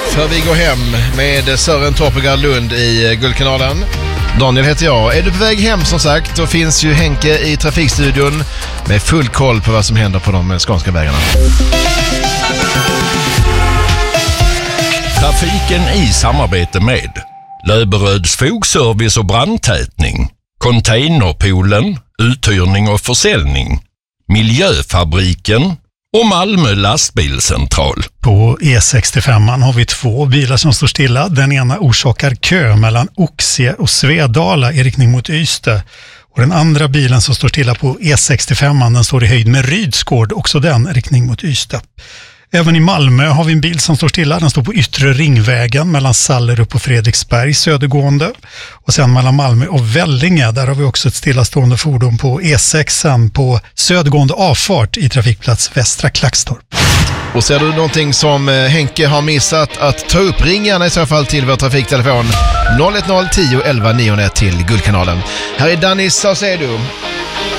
För vi går hem med Sören Torpegard Lund i Guldkanalen. Daniel heter jag. Är du på väg hem som sagt, då finns ju Henke i trafikstudion med full koll på vad som händer på de skånska vägarna. Trafiken i samarbete med Löberöds fogservice och brandtätning, Containerpoolen, uthyrning och försäljning, Miljöfabriken och Malmö lastbilscentral. På E65 har vi 2 bilar som står stilla. Den ena orsakar kö mellan Oxie och Svedala i riktning mot Ystad. Och den andra bilen som står stilla på E65 den står i höjd med Rydsgård, också den riktning mot Ystad. Även i Malmö har vi en bil som står stilla. Den står på yttre ringvägen mellan Sallerup och Fredriksberg södergående. Och sen mellan Malmö och Vellinge, där har vi också ett stillastående fordon på E6 på södergående avfart i trafikplats Västra Klackstorp. Och ser du någonting som Henke har missat att ta upp, ring gärna i så fall till vår trafiktelefon 010 11 91 till Guldkanalen. Här är Danny Saucedo.